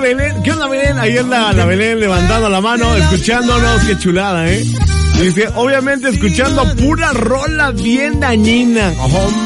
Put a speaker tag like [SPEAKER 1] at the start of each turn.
[SPEAKER 1] Belén. ¿Qué onda, Belén? Ahí anda la Belén levantando la mano, escuchándonos. Qué chulada, Dice, obviamente escuchando pura rola bien dañina.